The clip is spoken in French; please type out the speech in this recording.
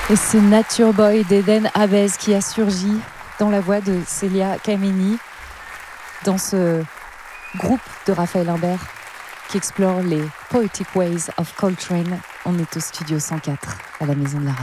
Et c'est Nature Boy d'Eden Habez qui a surgi dans la voix de Célia Kameni dans ce groupe de Raphaël Imbert qui explore les poetic ways of Coltrane. On est au studio 104 à la Maison de la Radio.